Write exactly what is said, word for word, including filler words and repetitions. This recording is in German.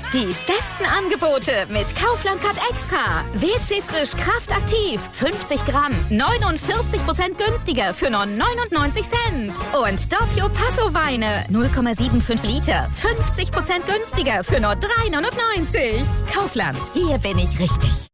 Die besten Angebote mit Kaufland Cut Extra. W C Frisch Kraft aktiv. fünfzig Gramm. neunundvierzig Prozent günstiger für nur neunundneunzig Cent. Und Doppio Passo Weine. null Komma fünfundsiebzig Liter. fünfzig Prozent günstiger für nur drei neunundneunzig. Kaufland. Hier bin ich richtig.